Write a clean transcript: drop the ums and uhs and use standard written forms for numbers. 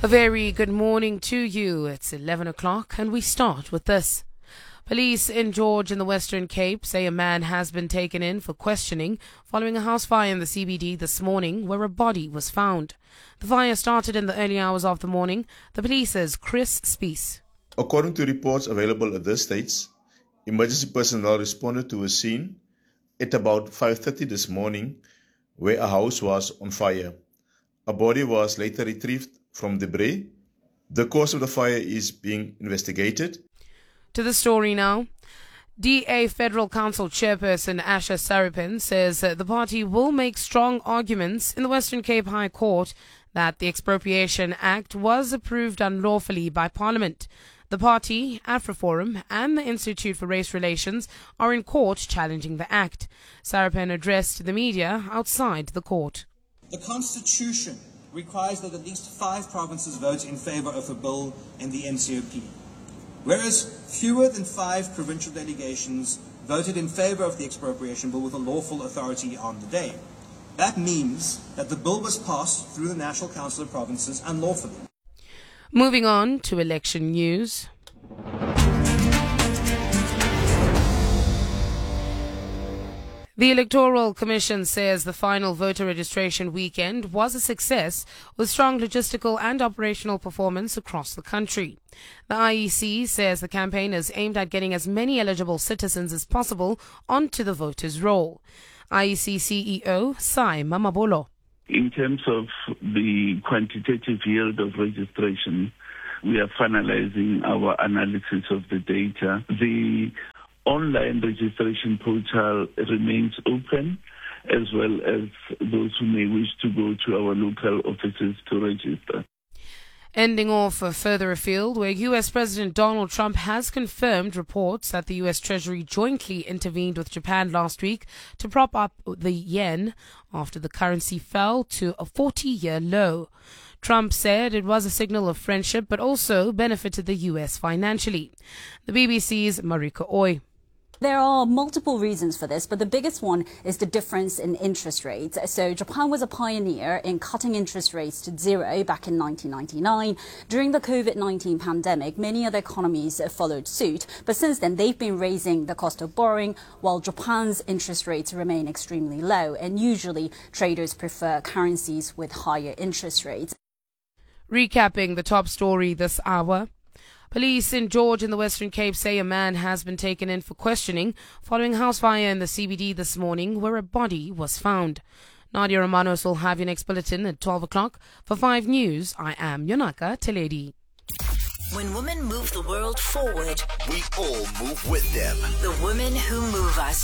A very good morning to you. It's 11 o'clock and we start with this. Police in George in the Western Cape say a man has been taken in for questioning following a house fire in the CBD this morning where a body was found. The fire started in the early hours of the morning. The police says Chris Spies. According to reports available at this stage, emergency personnel responded to a scene at about 5:30 this morning where a house was on fire. A body was later retrieved from debris. The cause of the fire is being investigated. To the story now. DA Federal Council Chairperson Asha Sarapin says the party will make strong arguments in the Western Cape High Court that the Expropriation Act was approved unlawfully by Parliament. The party, AfriForum, and the Institute for Race Relations are in court challenging the act. Sarapin addressed the media outside the court. The Constitution requires that at least 5 provinces vote in favour of a bill in the NCOP, whereas fewer than 5 provincial delegations voted in favour of the expropriation bill with a lawful authority on the day. That means that the bill was passed through the National Council of Provinces unlawfully. Moving on to election news. The Electoral Commission says the final voter registration weekend was a success with strong logistical and operational performance across the country. The IEC says the campaign is aimed at getting as many eligible citizens as possible onto the voters' roll. IEC CEO Sai Mamabolo. In terms of the quantitative yield of registration, we are finalizing our analysis of the data. The online registration portal remains open, as well as those who may wish to go to our local offices to register. Ending off further afield, where U.S. President Donald Trump has confirmed reports that the U.S. Treasury jointly intervened with Japan last week to prop up the yen after the currency fell to a 40-year low. Trump said it was a signal of friendship but also benefited the U.S. financially. The BBC's Marika Oy. There are multiple reasons for this, but the biggest one is the difference in interest rates. So Japan was a pioneer in cutting interest rates to zero back in 1999. During the COVID-19 pandemic, many other economies followed suit. But since then, they've been raising the cost of borrowing, while Japan's interest rates remain extremely low. And usually, traders prefer currencies with higher interest rates. Recapping the top story this hour. Police in George in the Western Cape say a man has been taken in for questioning following a house fire in the CBD this morning where a body was found. Nadia Romanos will have your next bulletin at 12 o'clock. For 5 News, I am Yonaka Teledi. When women move the world forward, we all move with them. The women who move us.